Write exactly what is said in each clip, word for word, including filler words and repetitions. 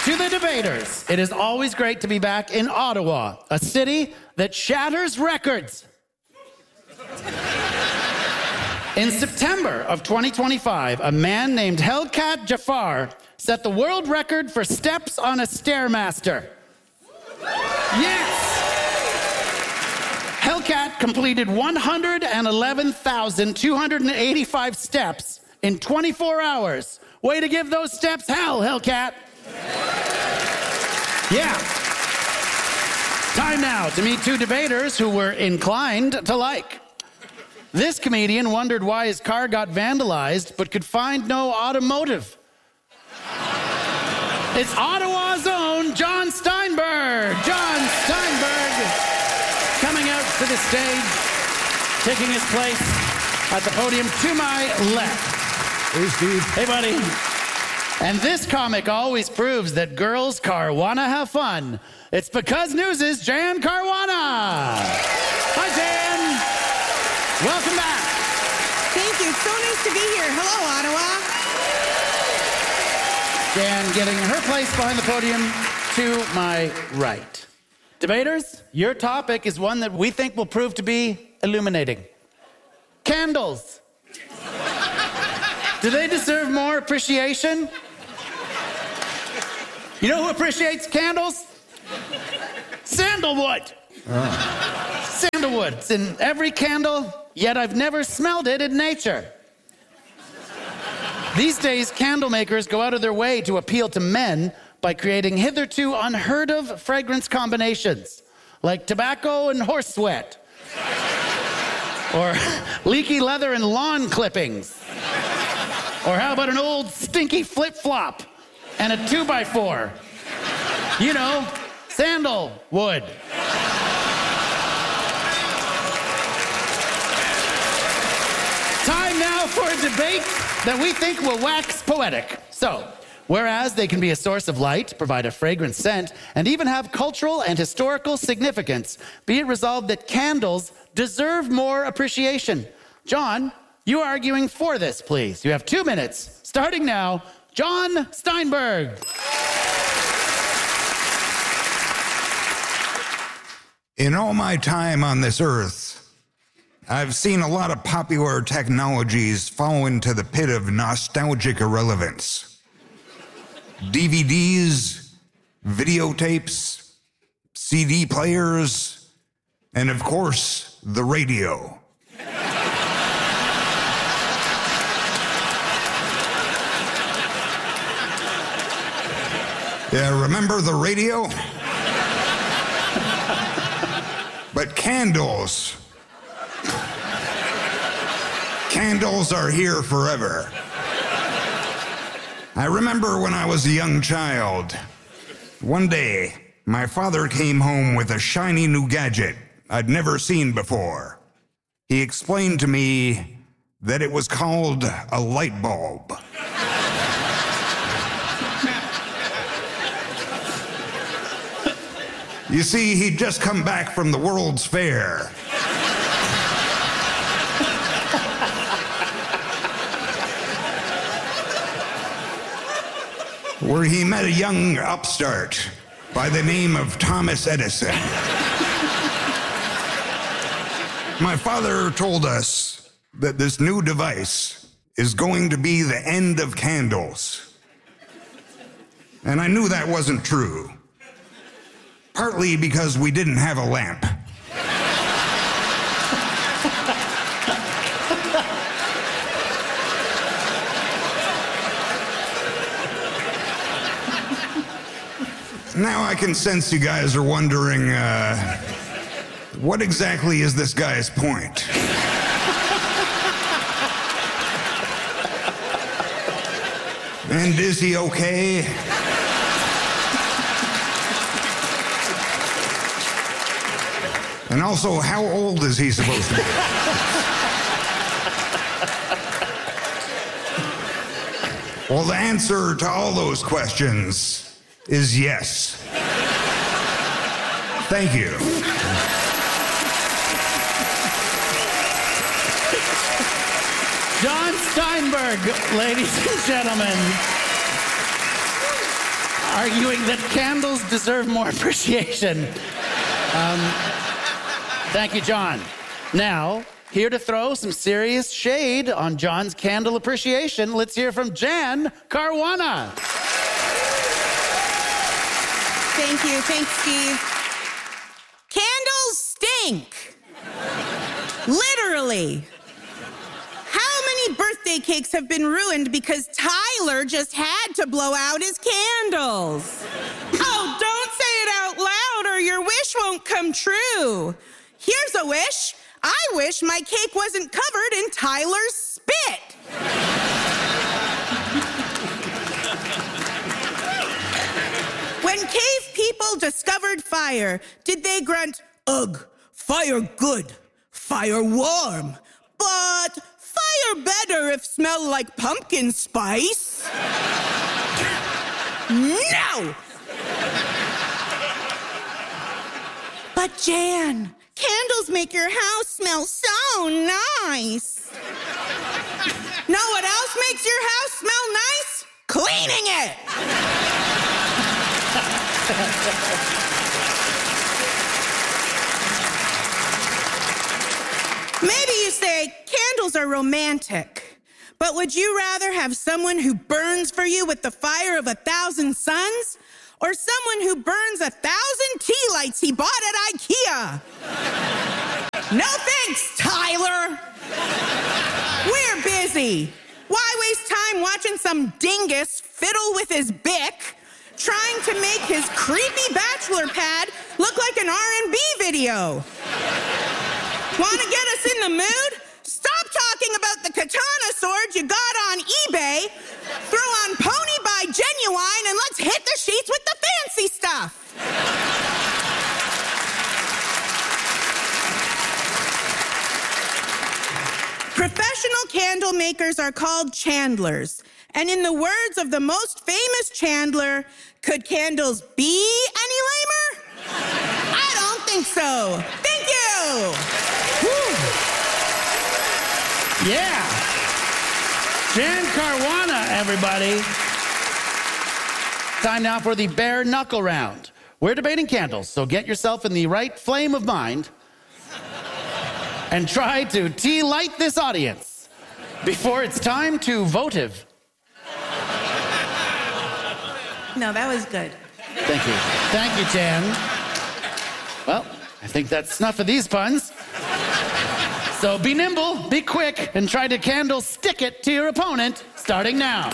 To the debaters, it is always great to be back in Ottawa, a city that shatters records. In September of twenty twenty-five, a man named Hellcat Jafar set the world record for steps on a Stairmaster. Yes! Hellcat completed one hundred eleven thousand two hundred eighty-five steps in twenty-four hours. Way to give those steps hell, Hellcat. Yeah. Time now to meet two debaters who were inclined to like. This comedian wondered why his car got vandalized but could find no automotive. It's Ottawa's own John Steinberg. John Steinberg coming out to the stage, taking his place at the podium to my left. Hey, Steve. Hey, buddy. And this comic always proves that girls Caruana have fun. It's Because News' Jan Caruana. Hi, Jan. Welcome back. Thank you. It's so nice to be here. Hello, Ottawa. Jan getting her place behind the podium to my right. Debaters, your topic is one that we think will prove to be illuminating. Candles. Do they deserve more appreciation? You know who appreciates candles? Sandalwood. Oh. Sandalwood. It's in every candle, yet I've never smelled it in nature. These days, candle makers go out of their way to appeal to men by creating hitherto unheard of fragrance combinations, like tobacco and horse sweat, or leaky leather and lawn clippings, or how about an old stinky flip-flop and a two-by-four? You know, sandalwood. Time now for a debate that we think will wax poetic. So, whereas they can be a source of light, provide a fragrant scent, and even have cultural and historical significance, be it resolved that candles deserve more appreciation. John, you are arguing for this, please. You have two minutes. Starting now, John Steinberg. In all my time on this earth, I've seen a lot of popular technologies fall into the pit of nostalgic irrelevance. D V Ds, videotapes, C D players, and of course, the radio. Yeah, remember the radio? But candles, candles are here forever. I remember when I was a young child, one day, my father came home with a shiny new gadget I'd never seen before. He explained to me that it was called a light bulb. You see, he'd just come back from the World's Fair. Where he met a young upstart by the name of Thomas Edison. My father told us that this new device is going to be the end of candles. And I knew that wasn't true. Partly because we didn't have a lamp. Now I can sense you guys are wondering, uh, what exactly is this guy's point? And is he okay? And also, how old is he supposed to be? Well, the answer to all those questions is yes. Thank you. John Steinberg, ladies and gentlemen. arguing that candles deserve more appreciation. Um, thank you, John. Now, here to throw some serious shade on John's candle appreciation, let's hear from Jan Caruana. Thank you. Thanks, Steve. Candles stink. Literally. How many birthday cakes have been ruined because Tyler just had to blow out his candles? Oh, don't say it out loud or your wish won't come true. Here's a wish. I wish my cake wasn't covered in Tyler's spit. When cave people discovered fire, did they grunt, ugh, fire good, fire warm, but fire better if smell like pumpkin spice? No! But Jan, candles make your house smell so nice. Know what else makes your house smell nice? Cleaning it! Maybe you say candles are romantic, but would you rather have someone who burns for you with the fire of a thousand suns, or someone who burns a thousand tea lights he bought at IKEA? No thanks, Tyler. We're busy. Why waste time watching some dingus fiddle with his Bic, trying to make his creepy bachelor pad look like an R and B video? Want to get us in the mood? Stop talking about the katana sword you got on eBay, throw on Pony by Genuine, and let's hit the sheets with the fancy stuff. Professional candle makers are called chandlers. And in the words of the most famous chandler, could candles be any lamer? I don't think so. Thank you. Woo. Yeah. Jan Caruana, everybody. Time now for the bare knuckle round. We're debating candles, so get yourself in the right flame of mind and try to tea light this audience before it's time to votive. No, that was good. Thank you. Thank you, Jan. Well, I think that's enough of these puns. So be nimble, be quick, and try to candle stick it to your opponent, starting now.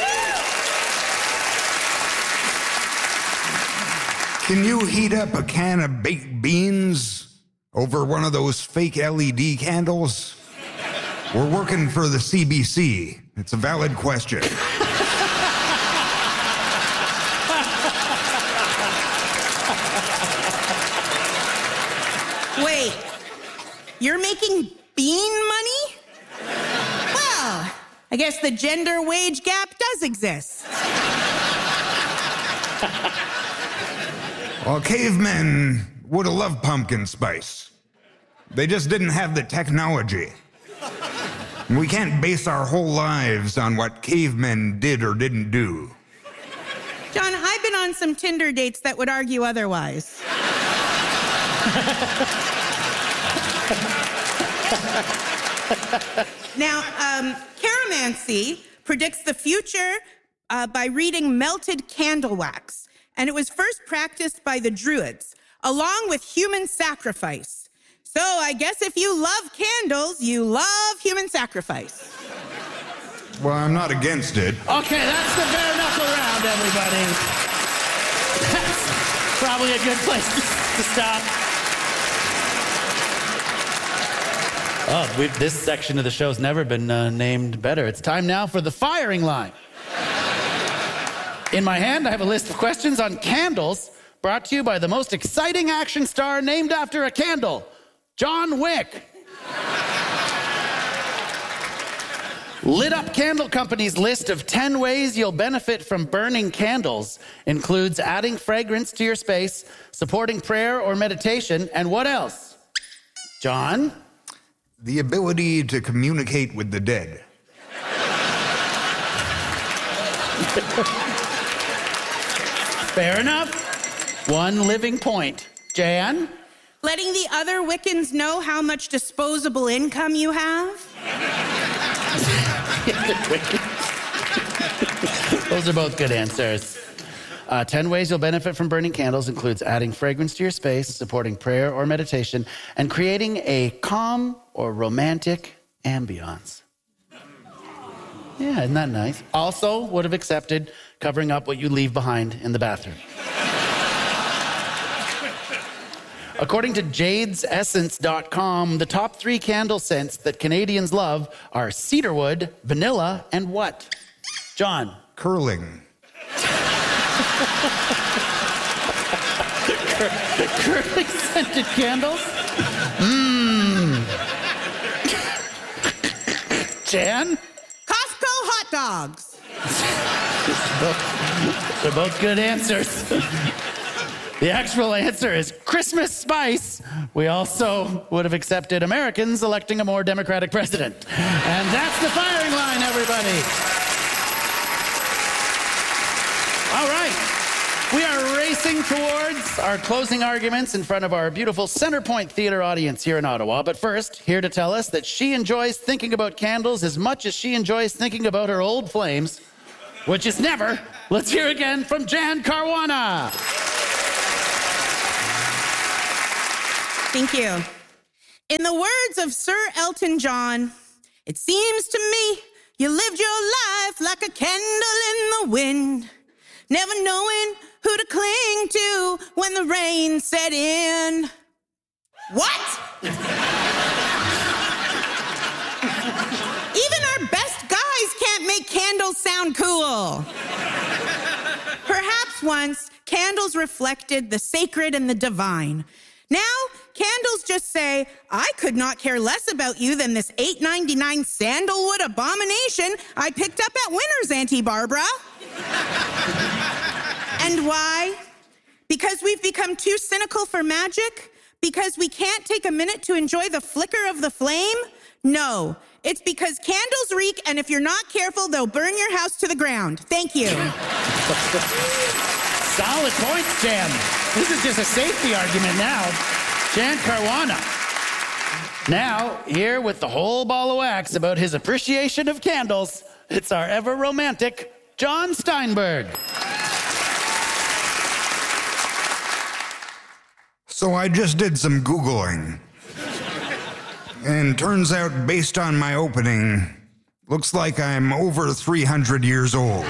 Can you heat up a can of baked beans over one of those fake L E D candles? We're working for the C B C. It's a valid question. Wait, you're making bean money? Well, I guess the gender wage gap does exist. Well, cavemen would have loved pumpkin spice. They just didn't have the technology. We can't base our whole lives on what cavemen did or didn't do. John, I've been on some Tinder dates that would argue otherwise. Now, um, Caramancy predicts the future uh, by reading melted candle wax. And it was first practiced by the Druids, along with human sacrifice. So I guess if you love candles, you love human sacrifice. Well, I'm not against it. Okay, that's the bare knuckle round, everybody. That's probably a good place to, to stop. Oh, we've, this section of the show's never been uh, named better. It's time now for the firing line. In my hand, I have a list of questions on candles brought to you by the most exciting action star named after a candle, John Wick. Lit Up Candle Company's list of ten ways you'll benefit from burning candles includes adding fragrance to your space, supporting prayer or meditation, and what else? John? The ability to communicate with the dead. Fair enough. One living point. Jan? Letting the other Wiccans know how much disposable income you have. Those are both good answers. Uh, ten ways you'll benefit from burning candles includes adding fragrance to your space, supporting prayer or meditation, and creating a calm or romantic ambiance. Yeah, isn't that nice? Also would have accepted covering up what you leave behind in the bathroom. According to jades essence dot com, the top three candle scents that Canadians love are cedarwood, vanilla, and what? John? Curling. Curling scented candles? Mmm. Jan? Costco hot dogs. They're both good answers. The actual answer is Christmas spice. We also would have accepted Americans electing a more democratic president. And that's the firing line, everybody. All right. We are racing towards our closing arguments in front of our beautiful Centerpoint Theatre audience here in Ottawa. But first, here to tell us that she enjoys thinking about candles as much as she enjoys thinking about her old flames, which is never, let's hear again from Jan Caruana. Thank you. In the words of Sir Elton John, it seems to me you lived your life like a candle in the wind, never knowing who to cling to when the rain set in. What? Even our best guys can't make candles sound cool. Perhaps once candles reflected the sacred and the divine. Now, candles just say, I could not care less about you than this eight ninety-nine sandalwood abomination I picked up at Winners, Auntie Barbara. And why? Because we've become too cynical for magic? Because we can't take a minute to enjoy the flicker of the flame? No, it's because candles reek, and if you're not careful, they'll burn your house to the ground. Thank you. Solid points, Jan. This is just a safety argument now. Jan Caruana. Now, here with the whole ball of wax about his appreciation of candles, it's our ever romantic John Steinberg. So I just did some Googling. And turns out, based on my opening, looks like I'm over three hundred years old.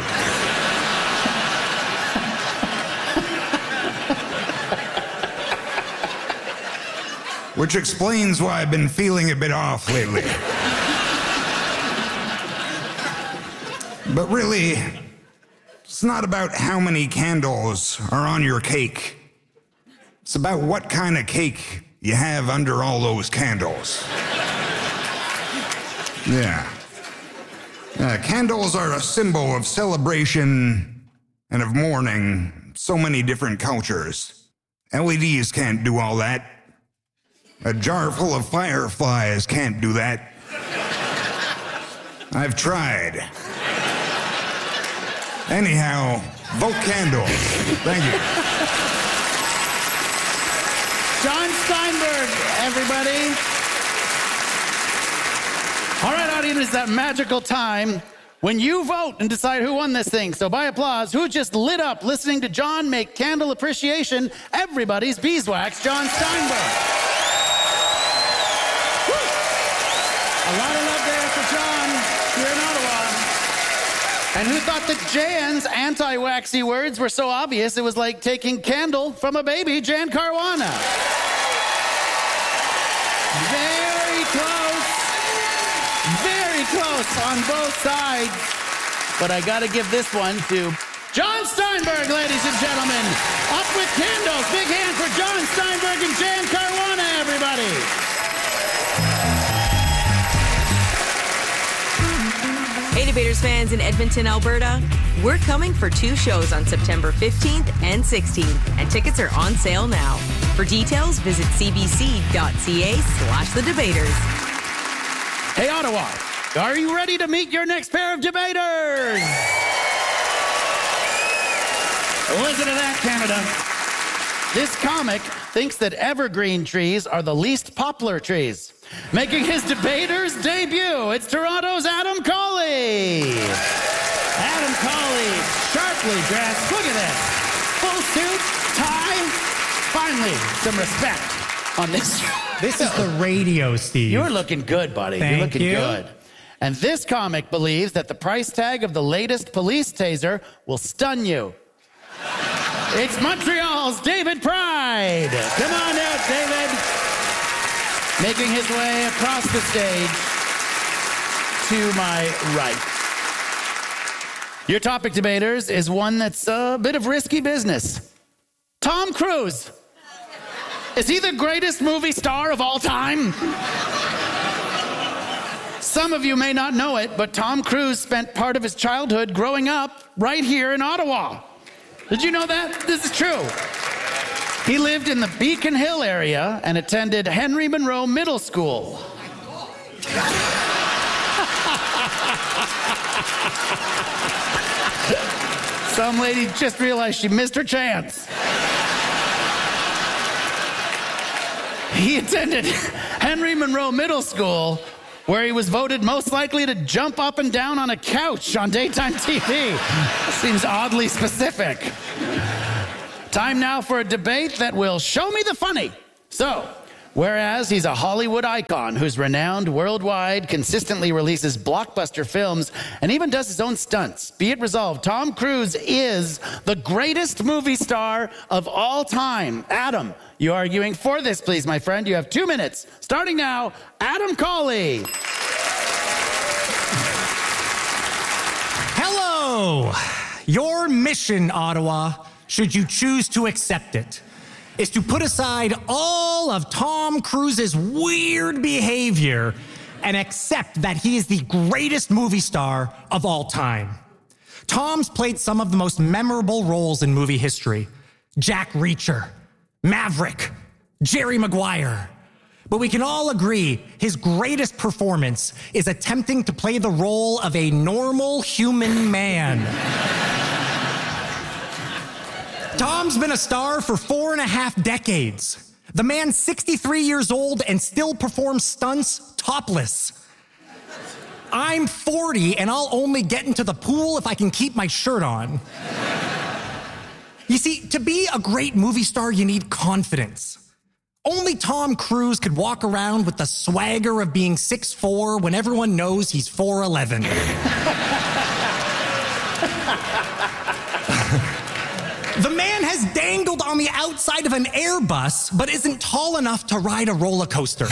Which explains why I've been feeling a bit off lately. But really, it's not about how many candles are on your cake. It's about what kind of cake you have under all those candles. Yeah. Uh, candles are a symbol of celebration and of mourning in so many different cultures. L E Ds can't do all that. A jar full of fireflies can't do that. I've tried. Anyhow, vote candles. Thank you. John Steinberg, everybody. All right, audience, it's that magical time when you vote and decide who won this thing. So by applause, who just lit up listening to John make candle appreciation everybody's beeswax? John Steinberg. A lot of love there for John here in Ottawa. And who thought that Jan's anti-waxy words were so obvious it was like taking candle from a baby? Jan Caruana. Very close. Very close on both sides. But I got to give this one to John Steinberg, ladies and gentlemen. Up with candles. Big hand for John Steinberg and Jan Caruana, everybody. Hey, Debaters fans in Edmonton, Alberta. We're coming for two shows on September fifteenth and sixteenth, and tickets are on sale now. For details, visit cbc.ca slash the debaters. Hey, Ottawa, are you ready to meet your next pair of debaters? Listen to that, Canada. This comic thinks that evergreen trees are the least poplar trees. Making his debater's debut, it's Toronto's Adam Colley. Adam Colley, sharply dressed. Look at this. Full suit, tie. Finally, some respect on this. This is the radio, Steve. You're looking good, buddy. Thank You're looking you. good. And this comic believes that the price tag of the latest police taser will stun you. It's Montreal's David Pride. Come on out, David. Making his way across the stage to my right. Your topic, debaters, is one that's a bit of risky business. Tom Cruise. Is he the greatest movie star of all time? Some of you may not know it, but Tom Cruise spent part of his childhood growing up right here in Ottawa. Did you know that? This is true. He lived in the Beacon Hill area and attended Henry Monroe Middle School. Some lady just realized she missed her chance. He attended Henry Monroe Middle School, where he was voted most likely to jump up and down on a couch on daytime T V. Seems oddly specific. Time now for a debate that will show me the funny. So, whereas he's a Hollywood icon who's renowned worldwide, consistently releases blockbuster films, and even does his own stunts, be it resolved, Tom Cruise is the greatest movie star of all time. Adam, you arguing for this, please, my friend. You have two minutes. Starting now, Adam Colley. Hello. Your mission, Ottawa, should you choose to accept it, is to put aside all of Tom Cruise's weird behavior and accept that he is the greatest movie star of all time. Tom's played some of the most memorable roles in movie history. Jack Reacher, Maverick, Jerry Maguire. But we can all agree his greatest performance is attempting to play the role of a normal human man. Tom's been a star for four and a half decades. The man's sixty-three years old and still performs stunts topless. I'm forty and I'll only get into the pool if I can keep my shirt on. You see, to be a great movie star, you need confidence. Only Tom Cruise could walk around with the swagger of being six foot four when everyone knows he's four eleven. The man has dangled on the outside of an Airbus, but isn't tall enough to ride a roller coaster.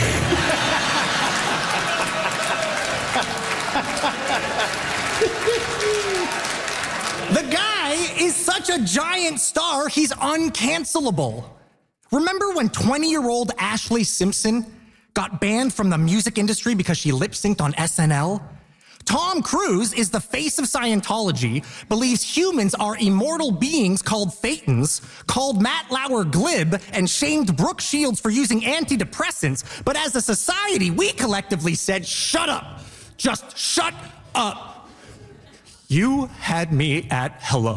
The guy is such a giant star, he's uncancelable. Remember when twenty-year-old Ashley Simpson got banned from the music industry because she lip-synced on S N L? Tom Cruise is the face of Scientology, believes humans are immortal beings called Thetans, called Matt Lauer glib, and shamed Brooke Shields for using antidepressants. But as a society, we collectively said, shut up. Just shut up. You had me at hello.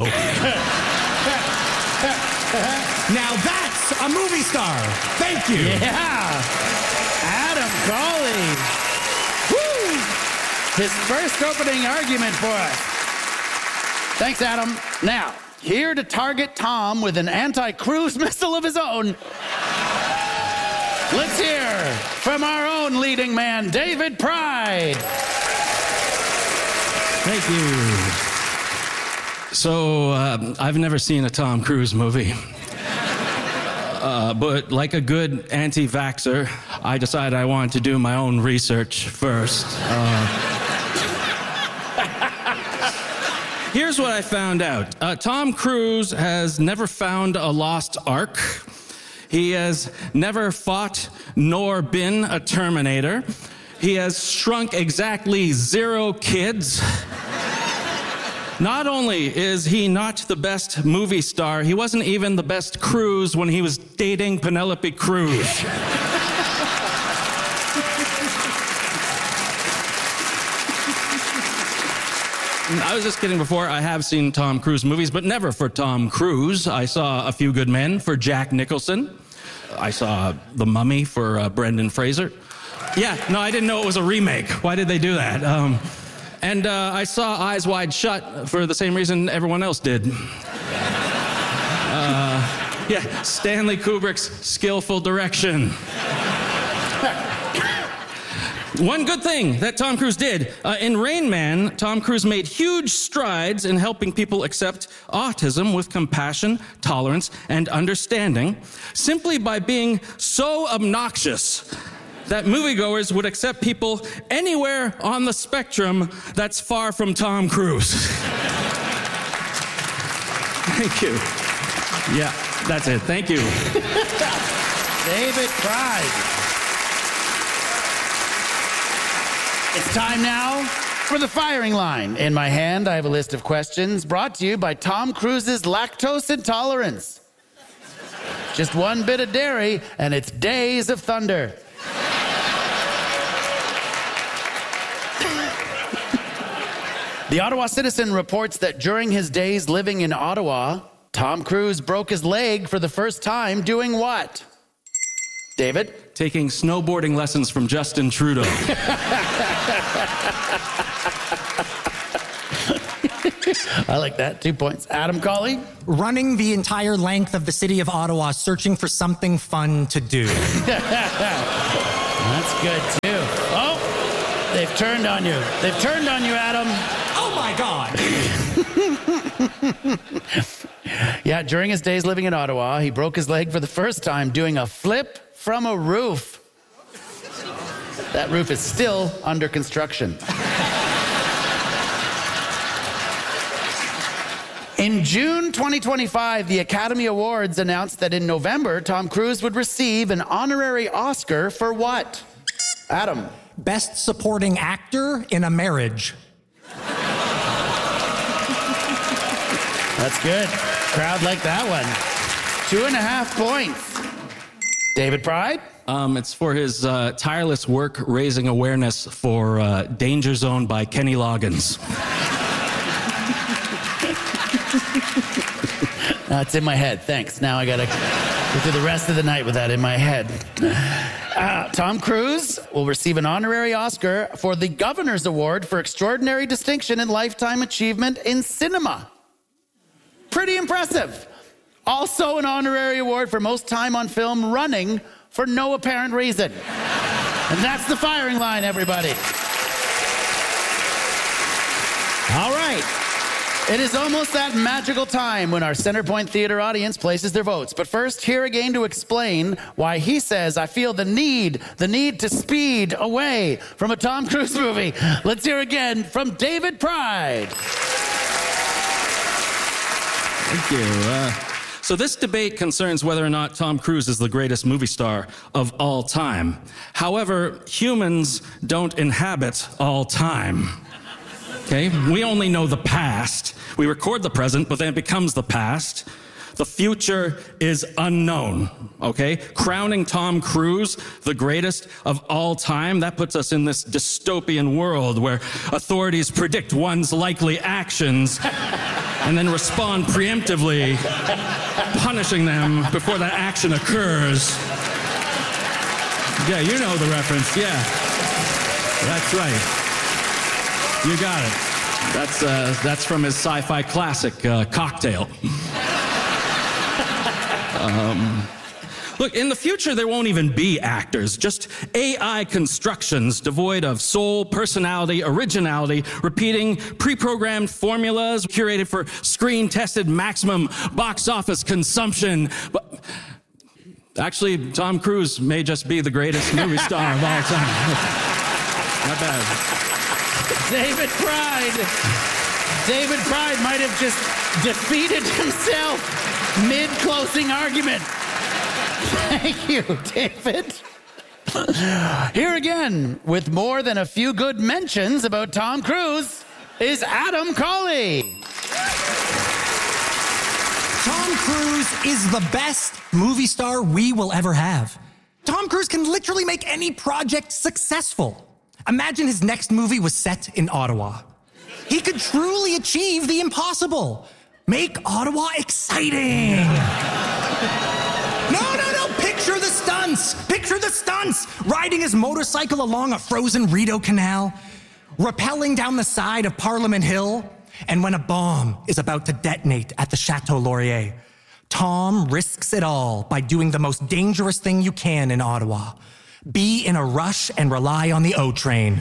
Now that's a movie star. Thank you. Yeah. Adam Colley. Woo! His first opening argument for us. Thanks, Adam. Now, here to target Tom with an anti-cruise missile of his own. Let's hear from our own leading man, David Pride. Thank you. So, um, I've never seen a Tom Cruise movie. Uh, but like a good anti-vaxxer, I decided I wanted to do my own research first. Uh, here's what I found out. Uh, Tom Cruise has never found a lost ark. He has never fought nor been a Terminator. He has shrunk exactly zero kids. Not only is he not the best movie star, he wasn't even the best Cruise when he was dating Penelope Cruz. I was just kidding before. I have seen Tom Cruise movies, but never for Tom Cruise. I saw A Few Good Men for Jack Nicholson. I saw The Mummy for uh, Brendan Fraser. Yeah, no, I didn't know it was a remake. Why did they do that? Um, and uh, I saw Eyes Wide Shut for the same reason everyone else did. Uh, yeah, Stanley Kubrick's skillful direction. One good thing that Tom Cruise did. Uh, in Rain Man, Tom Cruise made huge strides in helping people accept autism with compassion, tolerance, and understanding, simply by being so obnoxious that moviegoers would accept people anywhere on the spectrum that's far from Tom Cruise. Thank you. Yeah, that's it. Thank you. David Pride. It's time now for the firing line. In my hand, I have a list of questions brought to you by Tom Cruise's lactose intolerance. Just one bit of dairy, and it's days of thunder. The Ottawa Citizen reports that during his days living in Ottawa, Tom Cruise broke his leg for the first time doing what? David? Taking snowboarding lessons from Justin Trudeau. I like that. Two points. Adam Colley? Running the entire length of the city of Ottawa, searching for something fun to do. That's good, too. Oh, they've turned on you. They've turned on you, Adam. Oh, my God. Yeah, during his days living in Ottawa, he broke his leg for the first time doing a flip from a roof. That roof is still under construction. In June twenty twenty-five, the Academy Awards announced that in November, Tom Cruise would receive an honorary Oscar for what? Adam. Best supporting actor in a marriage. That's good. Crowd liked that one. Two and a half points. David Pride? Um, it's for his uh, tireless work raising awareness for uh, Danger Zone by Kenny Loggins. That's in my head. Thanks. Now I gotta go through the rest of the night with that in my head. Uh, Tom Cruise will receive an honorary Oscar for the Governor's Award for Extraordinary Distinction and Lifetime Achievement in Cinema. Pretty impressive. Also an honorary award for most time on film running for no apparent reason. And that's the firing line, everybody. All right. It is almost that magical time when our Centerpoint Theatre audience places their votes. But first, here again to explain why he says, I feel the need, the need to speed away from a Tom Cruise movie. Let's hear again from David Pride. Thank you. Uh, so this debate concerns whether or not Tom Cruise is the greatest movie star of all time. However, humans don't inhabit all time. Okay? We only know the past. We record the present, but then it becomes the past. The future is unknown, okay? Crowning Tom Cruise the greatest of all time, that puts us in this dystopian world where authorities predict one's likely actions and then respond preemptively, punishing them before that action occurs. Yeah, you know the reference, yeah. That's right. You got it. That's, uh, that's from his sci-fi classic, uh, Cocktail. Um, look, in the future, there won't even be actors, just A I constructions devoid of soul, personality, originality, repeating pre-programmed formulas curated for screen-tested maximum box office consumption. But actually, Tom Cruise may just be the greatest movie star of all time. Not bad. David Pride. David Pride might have just defeated himself mid-closing argument. Thank you, David. Here again, with more than a few good mentions about Tom Cruise, is Adam Colley. Tom Cruise is the best movie star we will ever have. Tom Cruise can literally make any project successful. Imagine his next movie was set in Ottawa. He he could truly achieve the impossible. Make Ottawa exciting. No, no, no, picture the stunts. Picture the stunts. Riding his motorcycle along a frozen Rideau Canal, rappelling down the side of Parliament Hill, and when a bomb is about to detonate at the Chateau Laurier, Tom risks it all by doing the most dangerous thing you can in Ottawa. Be in a rush and rely on the O train.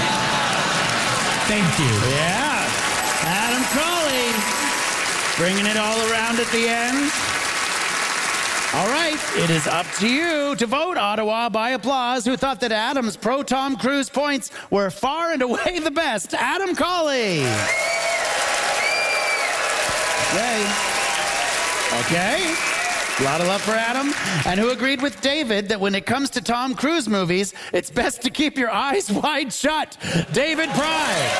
Thank you. Yeah. Adam Cawley bringing it all around at the end. All right, it is up to you to vote, Ottawa, by applause, who thought that Adam's pro-Tom Cruise points were far and away the best. Adam Cawley. Okay. Okay. A lot of love for Adam. And who agreed with David that when it comes to Tom Cruise movies, it's best to keep your eyes wide shut. David Pride.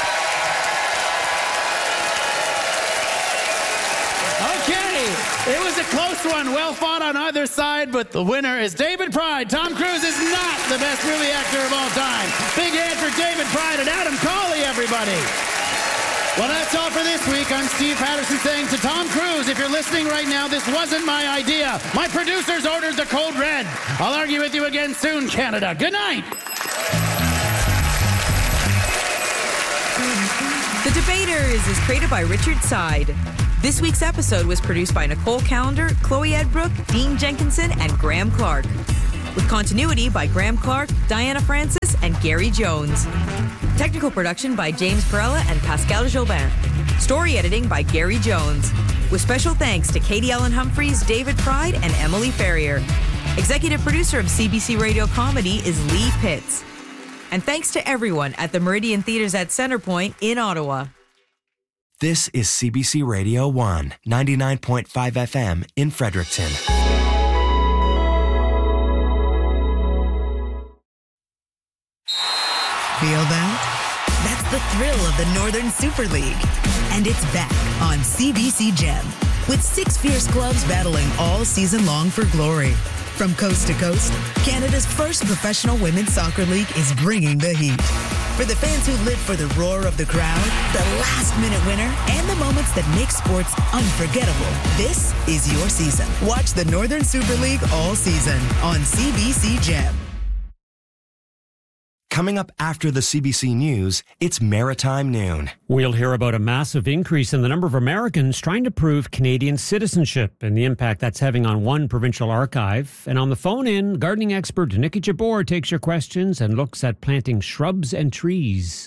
Okay, it was a close one, well fought on either side, but the winner is David Pride. Tom Cruise is not the best movie actor of all time. Big hand for David Pride and Adam Cawley, everybody. Well, that's all for this week. I'm Steve Patterson saying to Tom Cruise, if you're listening right now, this wasn't my idea. My producers ordered the code red. I'll argue with you again soon, Canada. Good night. The Debaters is created by Richard Side. This week's episode was produced by Nicole Callender, Chloe Edbrook, Dean Jenkinson, and Graham Clark. With continuity by Graham Clark, Diana Francis, and Gary Jones. Technical production by James Perella and Pascal Jobin. Story editing by Gary Jones. With special thanks to Katie Ellen Humphreys, David Pride, and Emily Ferrier. Executive producer of C B C Radio Comedy is Lee Pitts. And thanks to everyone at the Meridian Theatres at Centrepoint in Ottawa. This is C B C Radio one, ninety-nine point five F M in Fredericton. Feel that? That's the thrill of the Northern Super League. And it's back on C B C Gem, with six fierce clubs battling all season long for glory. From coast to coast, Canada's first professional women's soccer league is bringing the heat. For the fans who live for the roar of the crowd, the last-minute winner, and the moments that make sports unforgettable, this is your season. Watch the Northern Super League all season on C B C Gem. Coming up after the C B C News, it's Maritime Noon. We'll hear about a massive increase in the number of Americans trying to prove Canadian citizenship and the impact that's having on one provincial archive. And on the phone-in, gardening expert Nikki Jabor takes your questions and looks at planting shrubs and trees.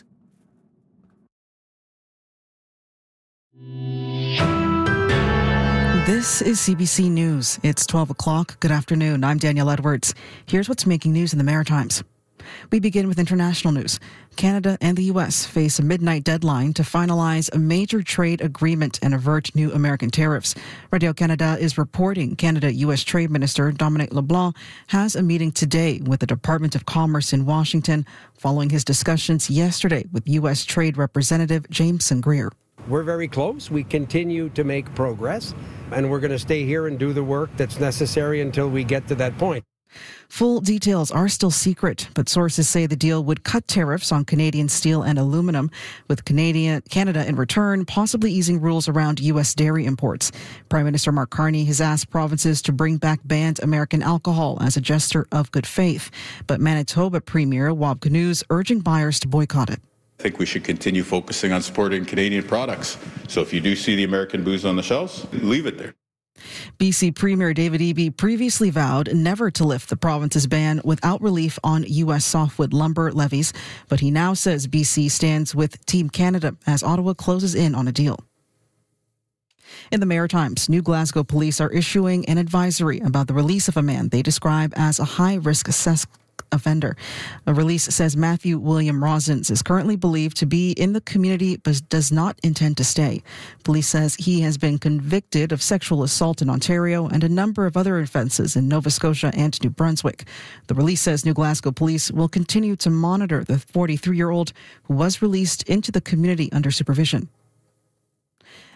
This is C B C News. It's twelve o'clock. Good afternoon. I'm Danielle Edwards. Here's what's making news in the Maritimes. We begin with international news. Canada and the U S face a midnight deadline to finalize a major trade agreement and avert new American tariffs. Radio-Canada is reporting Canada-U S Trade Minister Dominic LeBlanc has a meeting today with the Department of Commerce in Washington following his discussions yesterday with U S Trade Representative Jameson Greer. We're very close. We continue to make progress, and we're going to stay here and do the work that's necessary until we get to that point. Full details are still secret, but sources say the deal would cut tariffs on Canadian steel and aluminum, with Canadian, Canada in return possibly easing rules around U S dairy imports. Prime Minister Mark Carney has asked provinces to bring back banned American alcohol as a gesture of good faith, but Manitoba Premier Wab Kinew urging buyers to boycott it. I think we should continue focusing on supporting Canadian products. So if you do see the American booze on the shelves, leave it there. B C Premier David Eby previously vowed never to lift the province's ban without relief on U S softwood lumber levies, but he now says B C stands with Team Canada as Ottawa closes in on a deal. In the Maritimes, New Glasgow police are issuing an advisory about the release of a man they describe as a high-risk suspect. Offender. A release says Matthew William Rosins is currently believed to be in the community but does not intend to stay. Police says he has been convicted of sexual assault in Ontario and a number of other offences in Nova Scotia and New Brunswick. The release says New Glasgow police will continue to monitor the forty-three-year-old who was released into the community under supervision.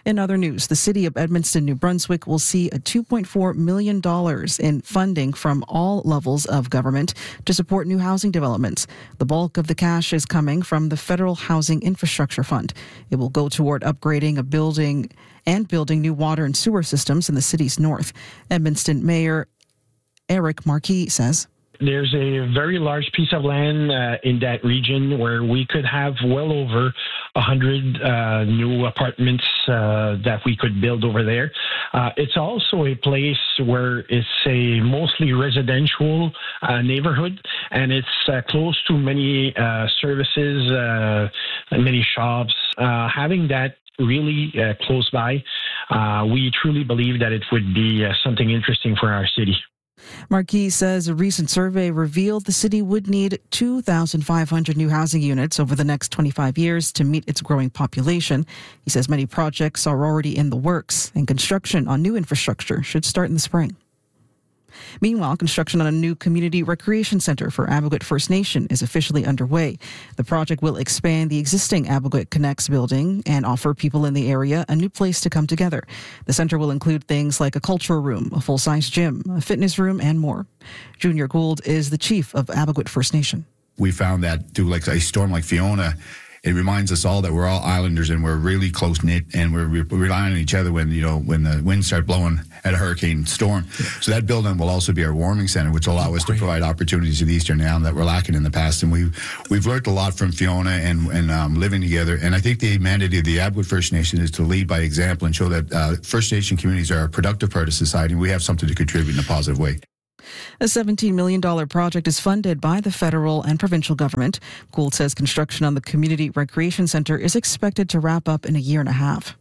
In other news, the city of Edmundston, New Brunswick will see a two point four million dollars in funding from all levels of government to support new housing developments. The bulk of the cash is coming from the Federal Housing Infrastructure Fund. It will go toward upgrading a building and building new water and sewer systems in the city's north. Edmundston Mayor Eric Marquis says, there's a very large piece of land uh, in that region where we could have well over one hundred uh, new apartments uh, that we could build over there. Uh, it's also a place where it's a mostly residential uh, neighborhood, and it's uh, close to many uh, services, uh, many shops. Uh, having that really uh, close by, uh, we truly believe that it would be uh, something interesting for our city. Marquis says a recent survey revealed the city would need two thousand five hundred new housing units over the next twenty-five years to meet its growing population. He says many projects are already in the works, and construction on new infrastructure should start in the spring. Meanwhile, construction on a new community recreation center for Abegoit First Nation is officially underway. The project will expand the existing Abegoit Connects building and offer people in the area a new place to come together. The center will include things like a cultural room, a full-size gym, a fitness room, and more. Junior Gould is the chief of Abegoit First Nation. We found that through like a storm like Fiona, it reminds us all that we're all islanders and we're really close knit and we're re- relying on each other when, you know, when the winds start blowing at a hurricane storm. Yeah. So that building will also be our warming center, which will allow oh, us great. to provide opportunities to the Eastern Island that were lacking in the past. And we've, we've learned a lot from Fiona and, and um, living together. And I think the mandate of the Abegoit First Nation is to lead by example and show that uh, First Nation communities are a productive part of society and we have something to contribute in a positive way. A seventeen million dollars project is funded by the federal and provincial government. Gould says construction on the Community Recreation Center is expected to wrap up in a year and a half.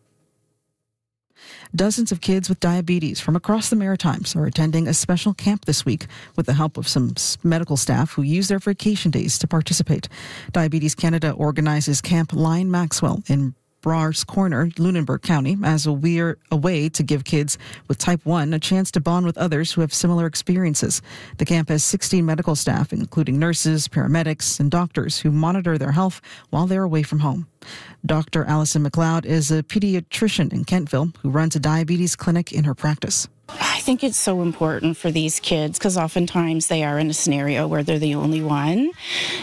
Dozens of kids with diabetes from across the Maritimes are attending a special camp this week with the help of some medical staff who use their vacation days to participate. Diabetes Canada organizes Camp Lion Maxwell in Brars Corner, Lunenburg County, as a, weir, a way to give kids with type one a chance to bond with others who have similar experiences. The camp has sixteen medical staff, including nurses, paramedics, and doctors who monitor their health while they're away from home. Doctor Allison McLeod is a pediatrician in Kentville who runs a diabetes clinic in her practice. I think it's so important for these kids because oftentimes they are in a scenario where they're the only one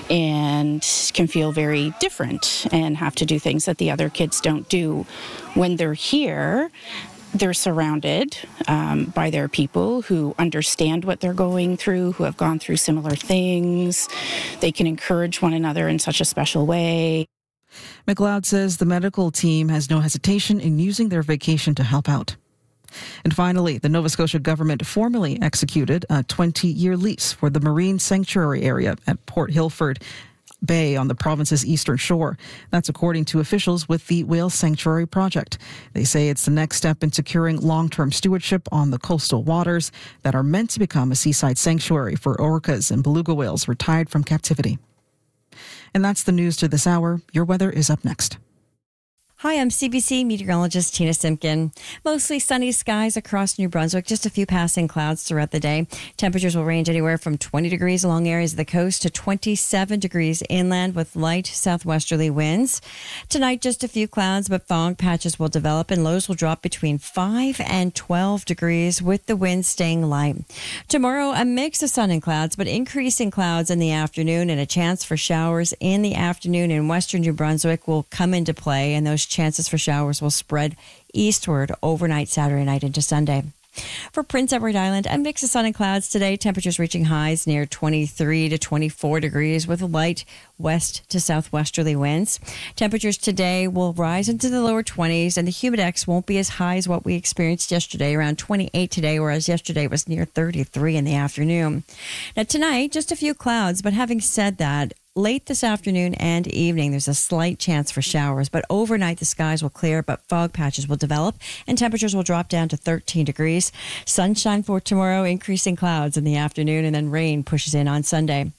and can feel very different and have to do things that the other kids don't do. When they're here, they're surrounded um, by their people who understand what they're going through, who have gone through similar things. They can encourage one another in such a special way. McLeod says the medical team has no hesitation in using their vacation to help out. And finally, the Nova Scotia government formally executed a twenty-year lease for the Marine Sanctuary area at Port Hilford Bay on the province's eastern shore. That's according to officials with the Whale Sanctuary Project. They say it's the next step in securing long-term stewardship on the coastal waters that are meant to become a seaside sanctuary for orcas and beluga whales retired from captivity. And that's the news to this hour. Your weather is up next. Hi, I'm C B C meteorologist Tina Simpkin. Mostly sunny skies across New Brunswick, just a few passing clouds throughout the day. Temperatures will range anywhere from twenty degrees along areas of the coast to twenty-seven degrees inland with light southwesterly winds. Tonight, just a few clouds, but fog patches will develop and lows will drop between five and twelve degrees with the winds staying light. Tomorrow, a mix of sun and clouds, but increasing clouds in the afternoon and a chance for showers in the afternoon in western New Brunswick will come into play, and those chances for showers will spread eastward overnight Saturday night into Sunday. For Prince Edward Island, a mix of sun and clouds today, temperatures reaching highs near twenty-three to twenty-four degrees with light west to southwesterly winds. Temperatures today will rise into the lower twenties and the humidex won't be as high as what we experienced yesterday, around twenty-eight today, whereas yesterday was near thirty-three in the afternoon. Now tonight, just a few clouds, but having said that, late this afternoon and evening, there's a slight chance for showers, but overnight the skies will clear, but fog patches will develop and temperatures will drop down to thirteen degrees. Sunshine for tomorrow, increasing clouds in the afternoon, and then rain pushes in on Sunday.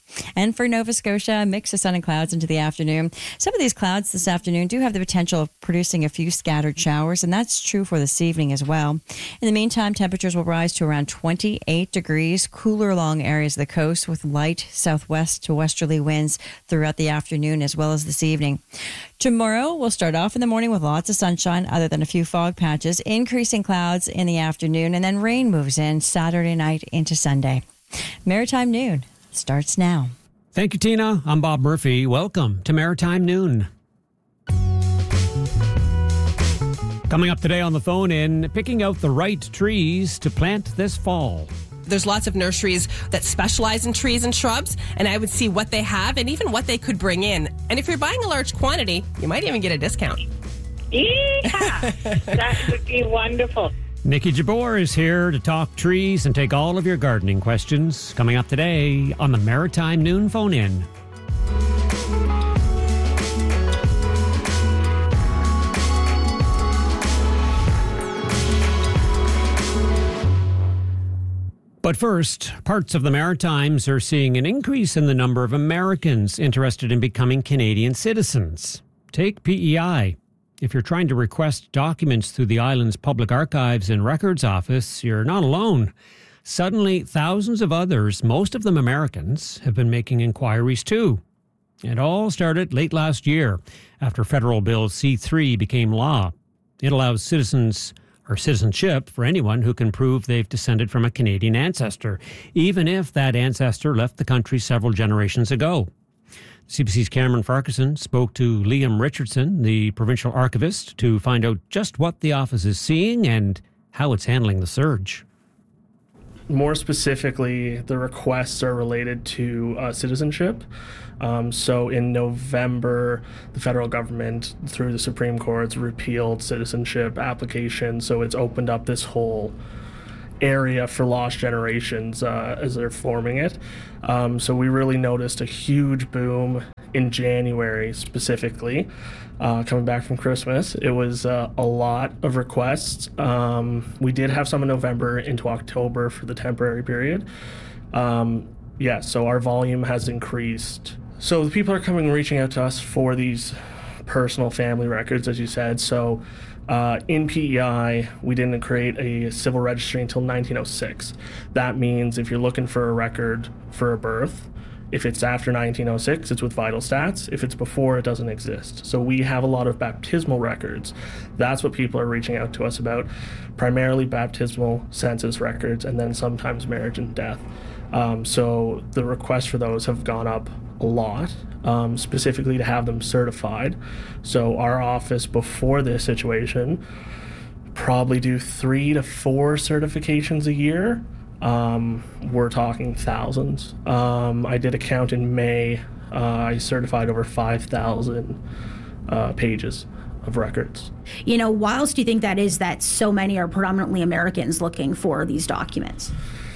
And for Nova Scotia, a mix of sun and clouds into the afternoon. Some of these clouds this afternoon do have the potential of producing a few scattered showers, and that's true for this evening as well. In the meantime, temperatures will rise to around twenty-eight degrees, cooler along areas of the coast with light southwest to westerly winds throughout the afternoon as well as this evening. Tomorrow, we'll start off in the morning with lots of sunshine other than a few fog patches, increasing clouds in the afternoon, and then rain moves in Saturday night into Sunday. Maritime Noon starts now. Thank you, Tina. I'm Bob Murphy. Welcome to Maritime Noon. Coming up today on the phone in, picking out the right trees to plant this fall. There's lots of nurseries that specialize in trees and shrubs, and I would see what they have and even what they could bring in. And if you're buying a large quantity, you might even get a discount. Yeah, that would be wonderful. Nikki Jabor is here to talk trees and take all of your gardening questions. Coming up today on the Maritime Noon Phone-In. But first, parts of the Maritimes are seeing an increase in the number of Americans interested in becoming Canadian citizens. Take P E I. If you're trying to request documents through the island's public archives and records office, you're not alone. Suddenly, thousands of others, most of them Americans, have been making inquiries too. It all started late last year after Federal Bill C three became law. It allows citizens or citizenship for anyone who can prove they've descended from a Canadian ancestor, even if that ancestor left the country several generations ago. C B C's Cameron Farquharson spoke to Liam Richardson, the provincial archivist, to find out just what the office is seeing and how it's handling the surge. More specifically, the requests are related to uh, citizenship. Um, so in November, the federal government, through the Supreme Court, repealed citizenship applications. So it's opened up this whole area for lost generations uh, as they're forming it. Um, so we really noticed a huge boom in January specifically, uh, coming back from Christmas. It was uh, a lot of requests. Um, we did have some in November into October for the temporary period. Um, yeah, so our volume has increased. So the people are coming, reaching out to us for these personal family records, as you said. So Uh, in P E I, we didn't create a civil registry until nineteen oh six. That means if you're looking for a record for a birth, if it's after nineteen oh six, it's with Vital Stats. If it's before, it doesn't exist. So we have a lot of baptismal records. That's what people are reaching out to us about, primarily baptismal census records, and then sometimes marriage and death. Um, so the requests for those have gone up a lot, um, specifically to have them certified. So our office, before this situation, probably do three to four certifications a year. Um, we're talking thousands. Um, I did a count in May. Uh, I certified over five thousand uh, pages of records. You know, why else do you think that is that so many are predominantly Americans looking for these documents?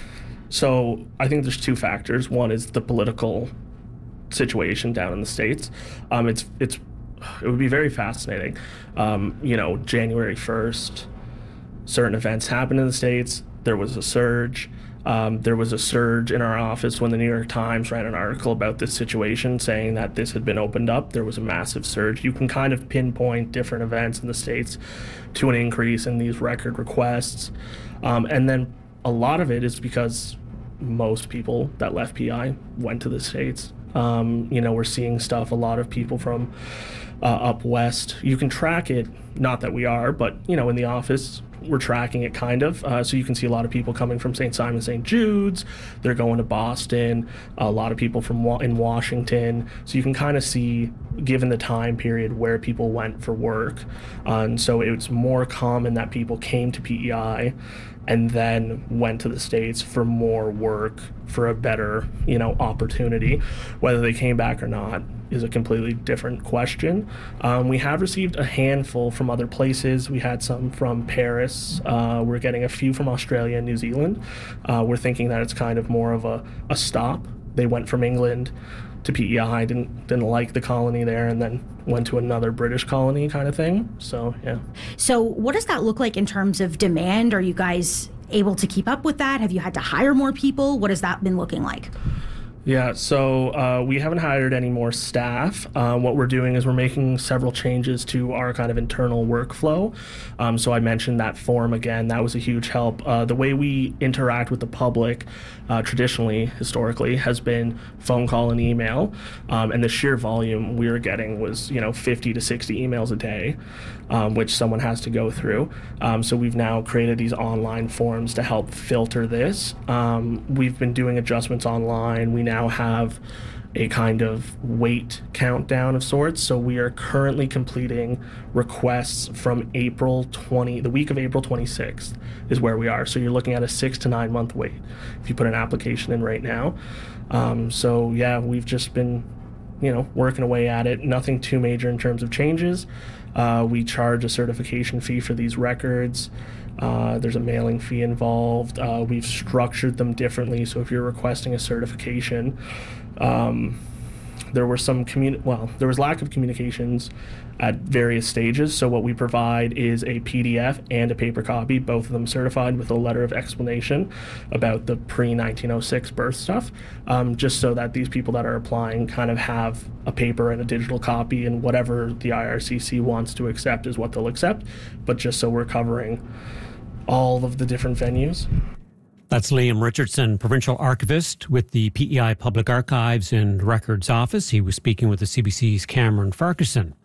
So I think there's two factors. One is the political situation down in the States. Um, it's it's it would be very fascinating. Um, you know, January first, certain events happened in the States. There was a surge. Um, there was a surge in our office when the New York Times ran an article about this situation saying that this had been opened up. There was a massive surge. You can kind of pinpoint different events in the States to an increase in these record requests. Um, and then a lot of it is because most people that left P I went to the States. Um, you know, we're seeing stuff, a lot of people from uh, up west. You can track it, not that we are, but, you know, in the office, we're tracking it kind of. Uh, so you can see a lot of people coming from Saint Simon, Saint Jude's. They're going to Boston. A lot of people from wa- in Washington. So you can kind of see, given the time period, where people went for work. Uh, and so it's more common that people came to P E I and then went to the States for more work, for a better, you know, opportunity. Whether they came back or not is a completely different question. Um, we have received a handful from other places. We had some from Paris. Uh, we're getting a few from Australia and New Zealand. Uh, we're thinking that it's kind of more of a, a stop. They went from England to P E I, didn't didn't like the colony there, and then went to another British colony kind of thing. So, yeah. So what does that look like in terms of demand? Are you guys able to keep up with that? Have you had to hire more people? What has that been looking like? Yeah, so uh, we haven't hired any more staff. Um, what we're doing is we're making several changes to our kind of internal workflow. Um, so I mentioned that form again. That was a huge help. Uh, the way we interact with the public uh, traditionally, historically, has been phone call and email. Um, and the sheer volume we were getting was, you know, fifty to sixty emails a day, um, which someone has to go through. Um, so we've now created these online forms to help filter this. Um, we've been doing adjustments online. We now now have a kind of weight countdown of sorts. So we are currently completing requests from April twentieth, the week of April twenty-sixth is where we are. So you're looking at a six to nine month wait if you put an application in right now. Um, so yeah, we've just been, you know, working away at it. Nothing too major in terms of changes. Uh, we charge a certification fee for these records. Uh, there's a mailing fee involved. Uh, we've structured them differently. So if you're requesting a certification, um, there were some communi- well, there was lack of communications at various stages. So what we provide is a P D F and a paper copy, both of them certified with a letter of explanation about the pre nineteen oh six birth stuff, um, just so that these people that are applying kind of have a paper and a digital copy, and whatever the I R C C wants to accept is what they'll accept. But just so we're covering all of the different venues. That's Liam Richardson, Provincial Archivist with the P E I Public Archives and Records Office. He was speaking with the C B C's Cameron Farquharson.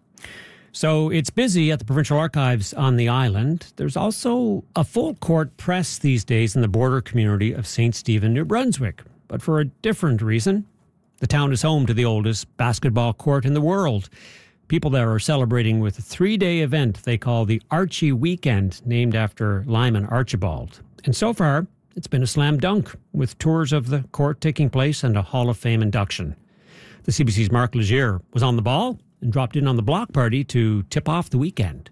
So it's busy at the Provincial Archives on the island. There's also a full court press these days in the border community of Saint Stephen, New Brunswick, but for a different reason. The town is home to the oldest basketball court in the world. People there are celebrating with a three-day event they call the Archie Weekend, named after Lyman Archibald. And so far, it's been a slam dunk, with tours of the court taking place and a Hall of Fame induction. The C B C's Mark Legier was on the ball and dropped in on the block party to tip off the weekend.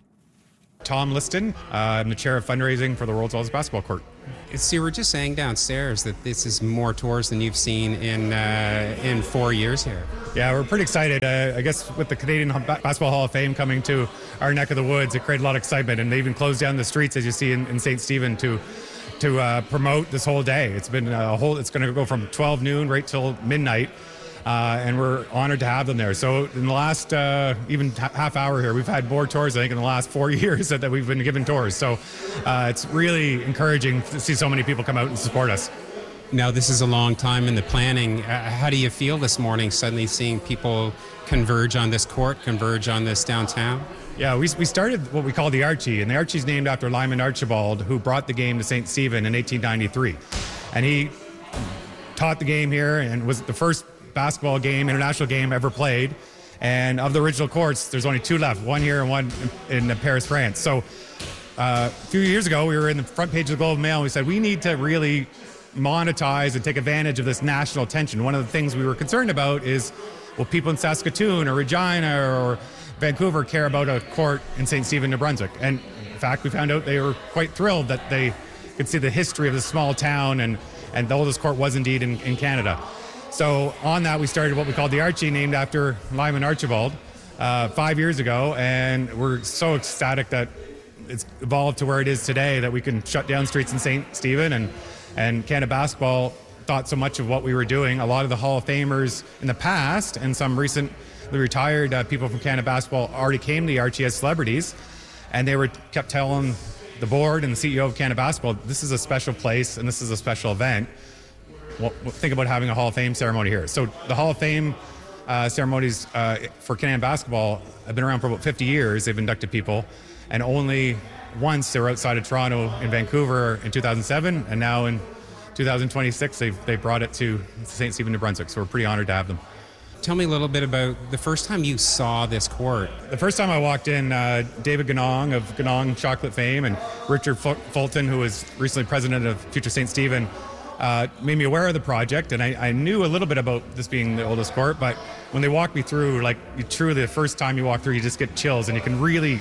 Tom Liston, uh, I'm the chair of fundraising for the World's Oldest Basketball Court. See, we're just saying downstairs that this is more tours than you've seen in uh, in four years here. Yeah, we're pretty excited. Uh, I guess with the Canadian Basketball Hall of Fame coming to our neck of the woods, it created a lot of excitement, and they even closed down the streets, as you see in, in Saint Stephen, to to uh, promote this whole day. It's been a whole. It's going to go from twelve noon right till midnight. Uh, and we're honored to have them there. So in the last uh, even h- half hour here, we've had more tours, I think, in the last four years that, that we've been given tours. So uh, it's really encouraging to see so many people come out and support us. Now, this is a long time in the planning. Uh, how do you feel this morning, suddenly seeing people converge on this court, converge on this downtown? Yeah, we, we started what we call the Archie, and the Archie's named after Lyman Archibald, who brought the game to Saint Stephen in eighteen ninety-three. And he taught the game here and was the first basketball game, international game ever played. And of the original courts, there's only two left, one here and one in, in Paris, France. So uh, a few years ago, we were in the front page of the Globe and Mail, and we said, we need to really monetize and take advantage of this national attention. One of the things we were concerned about is, will people in Saskatoon or Regina or Vancouver care about a court in Saint Stephen, New Brunswick? And in fact, we found out they were quite thrilled that they could see the history of this small town, and, and the oldest court was indeed in, in Canada. So on that, we started what we called the Archie, named after Lyman Archibald, uh, five years ago, and we're so ecstatic that it's evolved to where it is today, that we can shut down streets in Saint Stephen, and, and Canada Basketball thought so much of what we were doing. A lot of the Hall of Famers in the past and some recently retired uh, people from Canada Basketball already came to the Archie as celebrities, and they were kept telling the board and the C E O of Canada Basketball, this is a special place and this is a special event. Well, think about having a Hall of Fame ceremony here. So the Hall of Fame uh, ceremonies uh, for Canadian basketball have been around for about fifty years. They've inducted people, and only once they were outside of Toronto in Vancouver in two thousand seven, and now in two thousand twenty-six they've, they brought it to Saint Stephen, New Brunswick. So we're pretty honored to have them. Tell me a little bit about the first time you saw this court. The first time I walked in, uh, David Ganong of Ganong Chocolate fame and Richard Fulton, who was recently president of Future Saint Stephen, Uh, made me aware of the project, and I, I knew a little bit about this being the oldest court, but when they walked me through, like, you truly, the first time you walk through, you just get chills, and you can really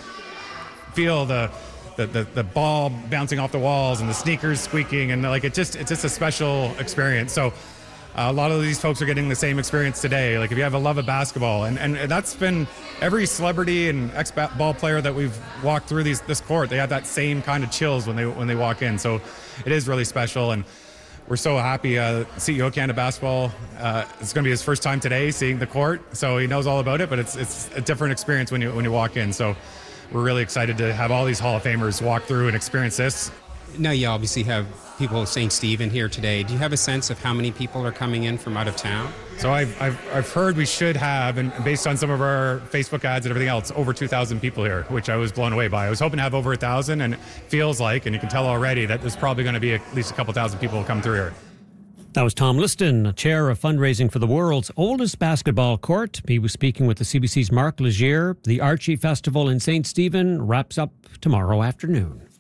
feel the the, the, the ball bouncing off the walls and the sneakers squeaking, and like it just it's just a special experience. So uh, a lot of these folks are getting the same experience today. Like, if you have a love of basketball, and, and that's been every celebrity and ex-ball player that we've walked through these this court, they have that same kind of chills when they when they walk in. So it is really special. And We're so happy. Uh, C E O of Canada Basketball, uh, it's going to be his first time today seeing the court, so he knows all about it, but it's it's a different experience when you when you walk in. So we're really excited to have all these Hall of Famers walk through and experience this. Now you obviously have people of Saint Stephen here today. Do you have a sense of how many people are coming in from out of town? So I've, I've, I've heard we should have, and based on some of our Facebook ads and everything else, over two thousand people here, which I was blown away by. I was hoping to have over one thousand, and it feels like, and you can tell already, that there's probably going to be at least a couple thousand people who come through here. That was Tom Liston, chair of fundraising for the world's oldest basketball court. He was speaking with the C B C's Mark Legier. The Archie Festival in Saint Stephen wraps up tomorrow afternoon.